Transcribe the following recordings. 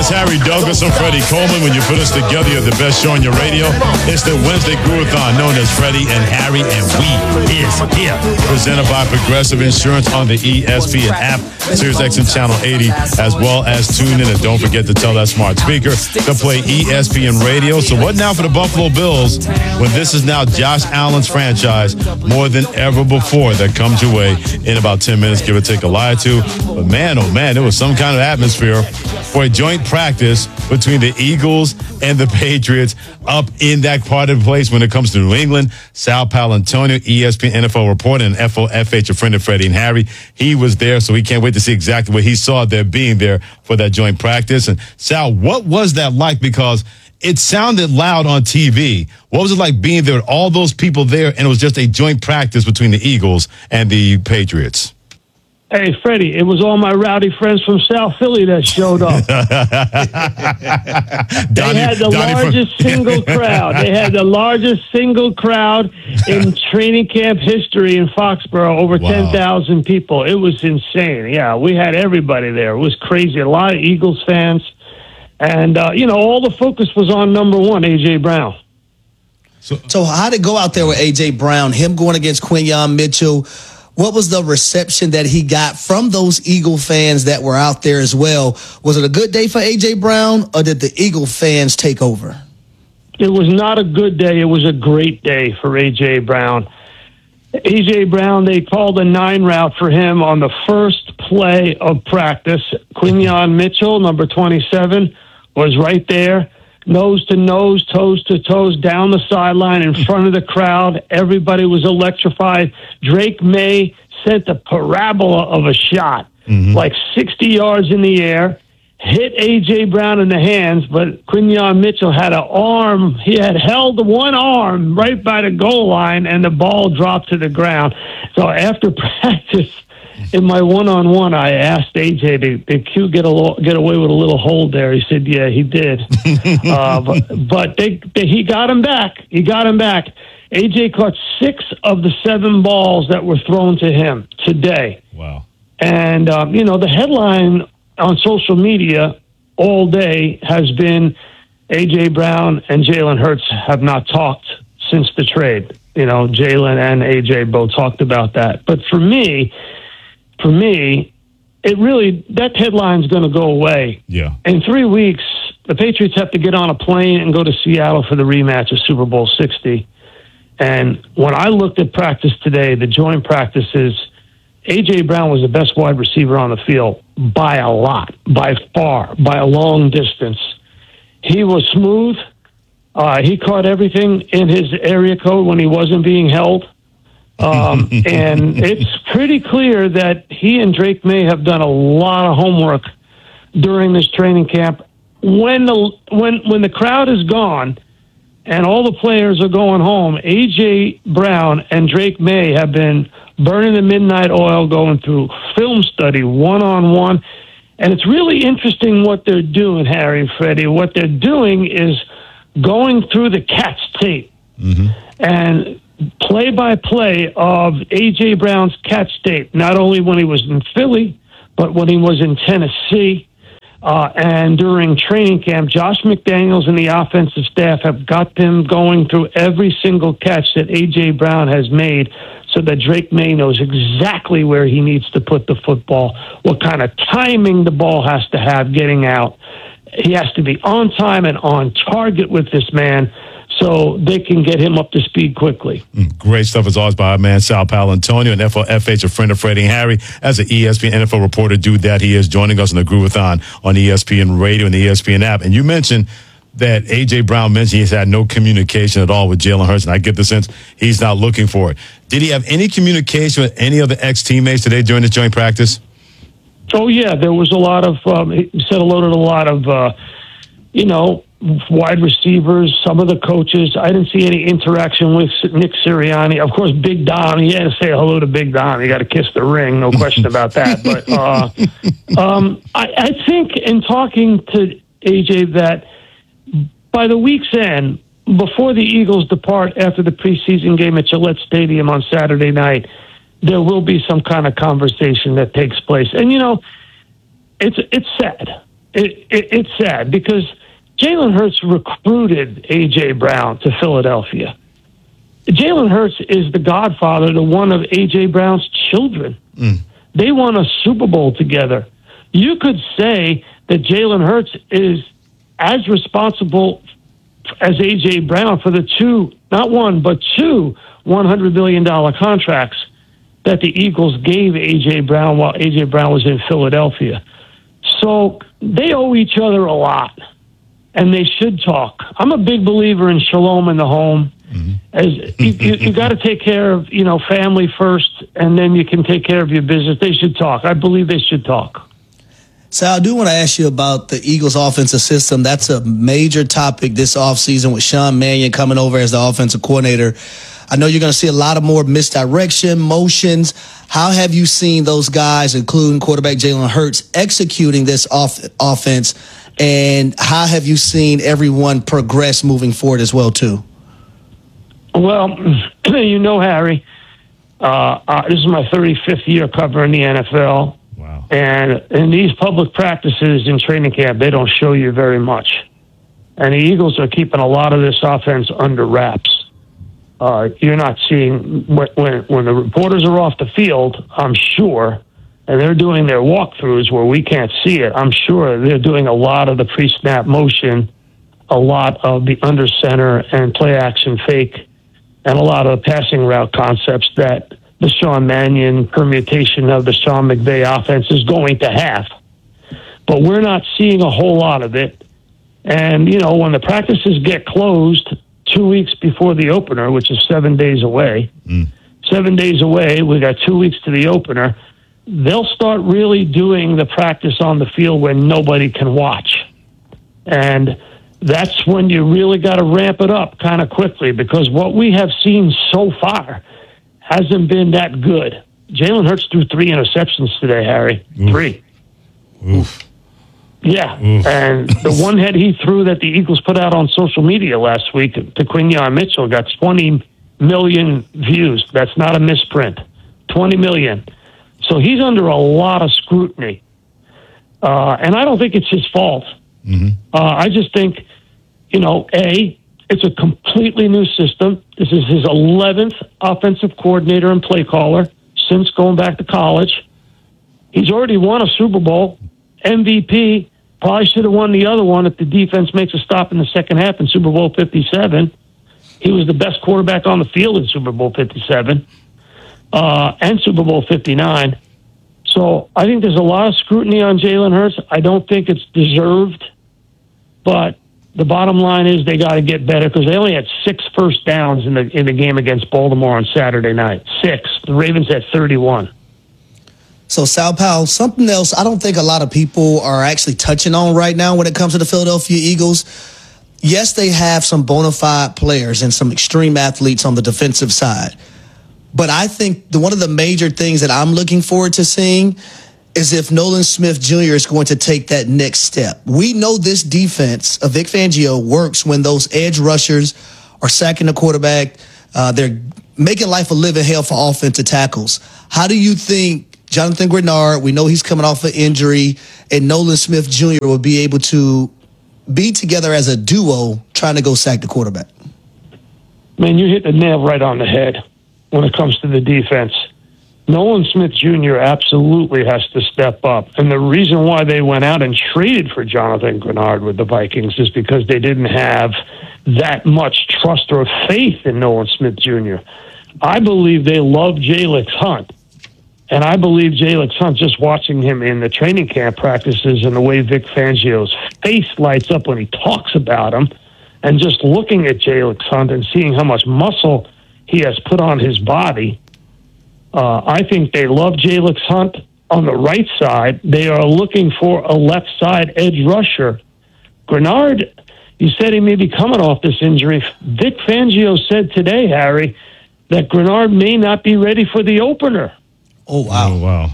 It's Harry Douglas and Freddie Coleman. When you put us together, you're the best show on your radio. It's the Wednesday Groovathon, known as Freddie and Harry, and we is here. Presented by Progressive Insurance on the ESPN app, SiriusXM Channel 80, as well as tune in. And don't forget to tell that smart speaker to play ESPN Radio. So what now for the Buffalo Bills when this is now Josh Allen's franchise more than ever before that comes your way in about 10 minutes, give or take a lie or two. But man, oh man, there was some kind of atmosphere for a joint practice between the Eagles and the Patriots up in that part of the place when it comes to New England. Sal Paolantonio, ESPN NFL reporter, and FOFH, a friend of Freddie and Harry. He was there, so we can't wait to see exactly what he saw there being there for that joint practice. And Sal, what was that like? Because it sounded loud on TV. What was it like being there with all those people there, and it was just a joint practice between the Eagles and the Patriots? Hey, Freddie, it was all my rowdy friends from South Philly that showed up. They had the largest single crowd. They had the largest single crowd in training camp history in Foxborough, over 10,000 people. It was insane. Yeah, we had everybody there. It was crazy. A lot of Eagles fans. And, all the focus was on number one, A.J. Brown. So how did it go out there with A.J. Brown, him going against Quinyon Mitchell? What was the reception that he got from those Eagle fans that were out there as well? Was it a good day for A.J. Brown, or did the Eagle fans take over? It was not a good day. It was a great day for A.J. Brown. A.J. Brown, they called a 9 route for him on the first play of practice. Quinyon Mitchell, number 27, was right there. Nose to nose, toes to toes, down the sideline in front of the crowd. Everybody was electrified. Drake May sent a parabola of a shot, like 60 yards in the air, hit A.J. Brown in the hands, but Quinyon Mitchell had an arm. He had held one arm right by the goal line, and the ball dropped to the ground. So after practice, in my one-on-one, I asked AJ, did Q get away with a little hold there? He said, yeah, he did. But he got him back. He got him back. AJ caught 6 of the 7 balls that were thrown to him today. Wow. And, the headline on social media all day has been AJ Brown and Jalen Hurts have not talked since the trade. Jalen and AJ both talked about that. But for me, that headline's going to go away. Yeah. In 3 weeks, the Patriots have to get on a plane and go to Seattle for the rematch of Super Bowl 60. And when I looked at practice today, the joint practices, A.J. Brown was the best wide receiver on the field by a lot, by far, by a long distance. He was smooth. He caught everything in his area code when he wasn't being held. And it's pretty clear that he and Drake May have done a lot of homework during this training camp. When the crowd is gone and all the players are going home, A.J. Brown and Drake May have been burning the midnight oil, going through film study one-on-one. And it's really interesting what they're doing, Harry and Freddie. What they're doing is going through the catch tape and play-by-play of A.J. Brown's catch tape, not only when he was in Philly, but when he was in Tennessee and during training camp. Josh McDaniels and the offensive staff have got them going through every single catch that A.J. Brown has made so that Drake May knows exactly where he needs to put the football, what kind of timing the ball has to have getting out. He has to be on time and on target with this man so they can get him up to speed quickly. Great stuff as always by our man Sal Paolantonio and FOFH, a friend of Freddie and Harry. As an ESPN NFL reporter, that he is joining us in the Groovathon on ESPN Radio and the ESPN app. And you mentioned that A.J. Brown mentioned he's had no communication at all with Jalen Hurts, and I get the sense he's not looking for it. Did he have any communication with any of the ex-teammates today during the joint practice? Oh, yeah, there was a lot of, he said hello to a lot of, wide receivers, some of the coaches. I didn't see any interaction with Nick Sirianni. Of course, Big Dom, he had to say hello to Big Dom. You got to kiss the ring, no question about that. But I think in talking to AJ that by the week's end, before the Eagles depart after the preseason game at Gillette Stadium on Saturday night, there will be some kind of conversation that takes place. And, it's sad. it's sad because Jalen Hurts recruited A.J. Brown to Philadelphia. Jalen Hurts is the godfather to one of A.J. Brown's children. They won a Super Bowl together. You could say that Jalen Hurts is as responsible as A.J. Brown for the two, not one, but two $100 million contracts that the Eagles gave A.J. Brown while A.J. Brown was in Philadelphia. So they owe each other a lot, and they should talk. I'm a big believer in shalom in the home. As you got to take care of family first, and then you can take care of your business. They should talk. I believe they should talk. Sal, I do want to ask you about the Eagles offensive system. That's a major topic this offseason with Sean Mannion coming over as the offensive coordinator. I know you're going to see a lot of more misdirection, motions. How have you seen those guys, including quarterback Jalen Hurts, executing this offense? And how have you seen everyone progress moving forward as well, too? Well, Harry, this is my 35th year covering the NFL. Wow. And in these public practices in training camp, they don't show you very much. And the Eagles are keeping a lot of this offense under wraps. You're not seeing when the reporters are off the field, I'm sure, and they're doing their walkthroughs where we can't see it. I'm sure they're doing a lot of the pre-snap motion, a lot of the under center and play action fake, and a lot of the passing route concepts that the Sean Mannion permutation of the Sean McVay offense is going to have. But we're not seeing a whole lot of it. And, when the practices get closed 2 weeks before the opener, which is 7 days away, 7 days away, we got 2 weeks to the opener, they'll start really doing the practice on the field when nobody can watch. And that's when you really got to ramp it up kind of quickly, because what we have seen so far hasn't been that good. Jalen Hurts threw 3 interceptions today, Harry. Oof. 3. Oof. Yeah, Oof. and the one head he threw that the Eagles put out on social media last week to Quinyon Mitchell got 20 million views. That's not a misprint. 20 million. So he's under a lot of scrutiny. And I don't think it's his fault. I just think, it's a completely new system. This is his 11th offensive coordinator and play caller since going back to college. He's already won a Super Bowl, MVP. Probably should have won the other one if the defense makes a stop in the second half in Super Bowl 57. He was the best quarterback on the field in Super Bowl 57 and Super Bowl 59. So I think there's a lot of scrutiny on Jalen Hurts. I don't think it's deserved, but the bottom line is they got to get better, because they only had 6 first downs in the game against Baltimore on Saturday night. 6. The Ravens had 31. So, Sal Powell, something else I don't think a lot of people are actually touching on right now when it comes to the Philadelphia Eagles. Yes, they have some bona fide players and some extreme athletes on the defensive side. But I think one of the major things that I'm looking forward to seeing is if Nolan Smith Jr. is going to take that next step. We know this defense of Vic Fangio works when those edge rushers are sacking the quarterback. They're making life a living hell for offensive tackles. How do you think Jonathan Grenard, we know he's coming off an injury, and Nolan Smith Jr. will be able to be together as a duo trying to go sack the quarterback? Man, you hit the nail right on the head when it comes to the defense. Nolan Smith Jr. absolutely has to step up. And the reason why they went out and traded for Jonathan Grenard with the Vikings is because they didn't have that much trust or faith in Nolan Smith Jr. I believe they love Jalix Hunt. And I believe Jalix Hunt, just watching him in the training camp practices and the way Vic Fangio's face lights up when he talks about him, and just looking at Jalix Hunt and seeing how much muscle he has put on his body, I think they love Jalix Hunt on the right side. They are looking for a left side edge rusher. Grenard, you said he may be coming off this injury. Vic Fangio said today, Harry, that Grenard may not be ready for the opener. Oh, wow. Oh, wow.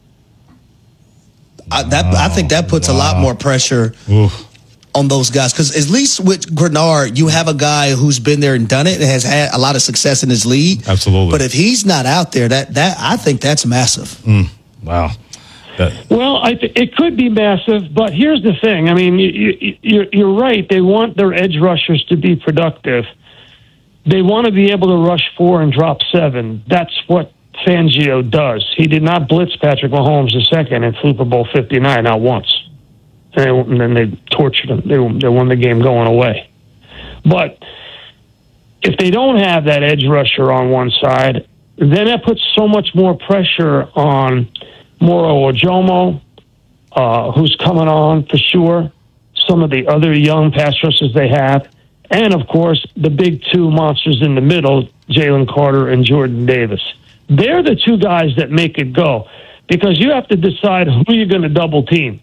I think that puts a lot more pressure on those guys, because at least with Grenard, you have a guy who's been there and done it and has had a lot of success in his league. Absolutely. But if he's not out there, that I think that's massive. Wow. Well, it could be massive, but here's the thing. I mean, you're right. They want their edge rushers to be productive. They want to be able to rush 4 and drop 7. That's what Fangio does. He did not blitz Patrick Mahomes II in Super Bowl 59, not once. And then they tortured him. They won the game going away. But if they don't have that edge rusher on one side, then that puts so much more pressure on Moro Ojomo, who's coming on for sure, some of the other young pass rushers they have, and, of course, the big 2 monsters in the middle, Jalen Carter and Jordan Davis. They're the 2 guys that make it go, because you have to decide who you're going to double team.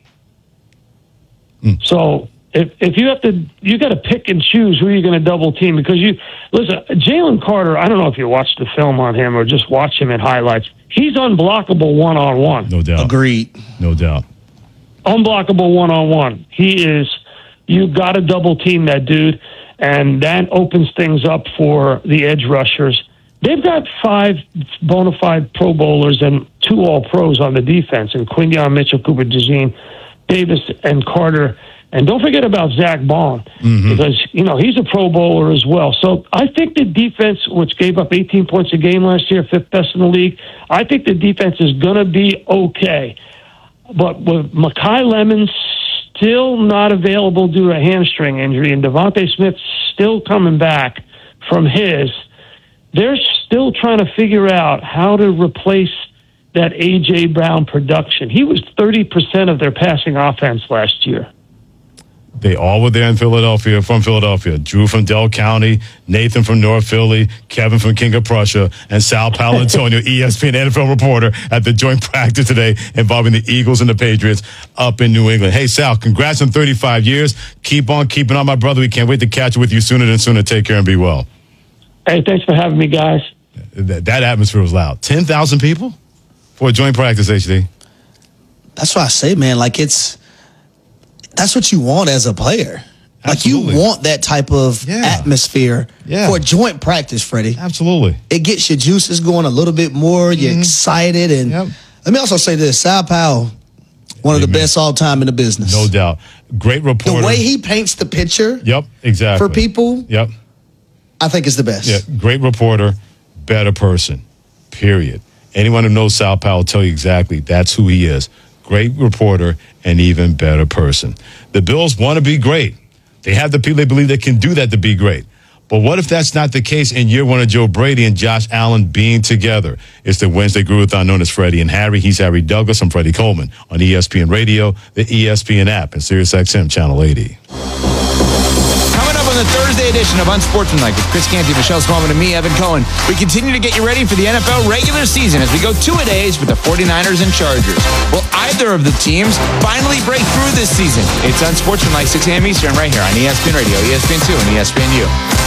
So if you got to pick and choose who you're going to double team, because listen, Jalen Carter, I don't know if you watched the film on him or just watch him in highlights. He's unblockable one-on-one. No doubt. Agreed. No doubt. Unblockable one-on-one. You got to double team that dude, and that opens things up for the edge rushers. They've got 5 bona fide Pro Bowlers and 2 All-Pros on the defense, and Quinyon Mitchell, Cooper DeJean, Davis, and Carter. And don't forget about Zach Bond, because, he's a Pro Bowler as well. So I think the defense, which gave up 18 points a game last year, 5th best in the league, I think the defense is going to be okay. But with Mekhi Lemon still not available due to a hamstring injury, and Devontae Smith still coming back from his, they're still trying to figure out how to replace that A.J. Brown production. He was 30% of their passing offense last year. They all were there in Philadelphia, from Philadelphia. Drew from Del County, Nathan from North Philly, Kevin from King of Prussia, and Sal Paolantonio, ESPN NFL reporter, at the joint practice today involving the Eagles and the Patriots up in New England. Hey, Sal, congrats on 35 years. Keep on keeping on, my brother. We can't wait to catch up with you sooner than sooner. Take care and be well. Hey, thanks for having me, guys. That atmosphere was loud. 10,000 people for a joint practice, HD. That's why I say, man, that's what you want as a player. Absolutely. Like, you want that type of atmosphere for a joint practice, Freddie. Absolutely. It gets your juices going a little bit more. You're excited. And let me also say this. Sal Powell, one of the best all time in the business. No doubt. Great reporter. The way he paints the picture exactly. for people, I think is the best. Yeah, great reporter, better person, period. Anyone who knows Sal Powell will tell you exactly that's who he is. Great reporter and even better person. The Bills want to be great. They have the people they believe they can do that to be great. But what if that's not the case in year 1 of Joe Brady and Josh Allen being together? It's the Wednesday Groove-a-thon known as Freddie and Harry. He's Harry Douglas. I'm Freddie Coleman on ESPN Radio, the ESPN app, and SiriusXM Channel 80. Coming up on the Thursday edition of Unsportsmanlike with Chris Canty, Michelle Smallman, and me, Evan Cohen, we continue to get you ready for the NFL regular season as we go 2-a-days with the 49ers and Chargers. Will either of the teams finally break through this season? It's Unsportsmanlike, 6 a.m. Eastern, right here on ESPN Radio, ESPN2, and ESPNU.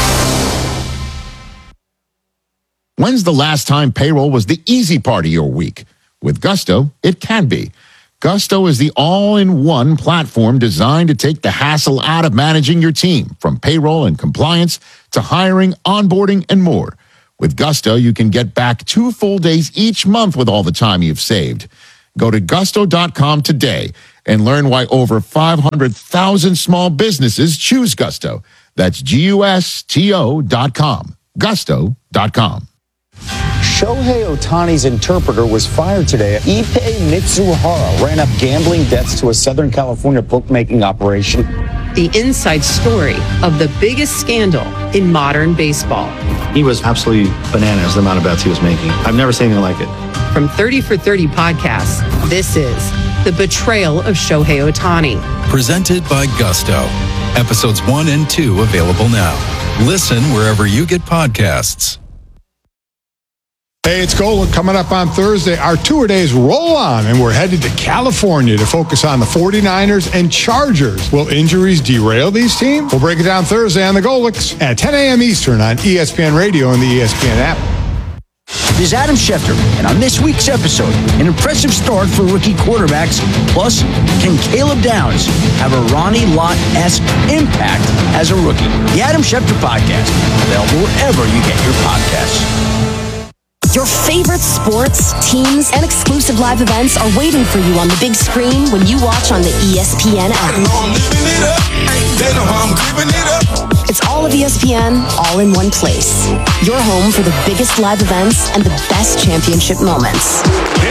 When's the last time payroll was the easy part of your week? With Gusto, it can be. Gusto is the all-in-one platform designed to take the hassle out of managing your team, from payroll and compliance to hiring, onboarding, and more. With Gusto, you can get back 2 full days each month with all the time you've saved. Go to gusto.com today and learn why over 500,000 small businesses choose Gusto. That's GUSTO.com. Gusto.com. Shohei Ohtani's interpreter was fired today. Ippei Mitsuhara ran up gambling debts to a Southern California bookmaking operation. The inside story of the biggest scandal in modern baseball. He was absolutely bananas, the amount of bets he was making. I've never seen anything like it. From 30 for 30 podcasts, this is The Betrayal of Shohei Ohtani. Presented by Gusto. Episodes 1 and 2 available now. Listen wherever you get podcasts. Hey, it's Golic coming up on Thursday. Our tour days roll on, and we're headed to California to focus on the 49ers and Chargers. Will injuries derail these teams? We'll break it down Thursday on the Golics at 10 a.m. Eastern on ESPN Radio and the ESPN app. This is Adam Schefter, and on this week's episode, an impressive start for rookie quarterbacks. Plus, can Caleb Downs have a Ronnie Lott-esque impact as a rookie? The Adam Schefter Podcast, available wherever you get your podcasts. Your favorite sports, teams, and exclusive live events are waiting for you on the big screen when you watch on the ESPN app. It's all of ESPN, all in one place. Your home for the biggest live events and the best championship moments.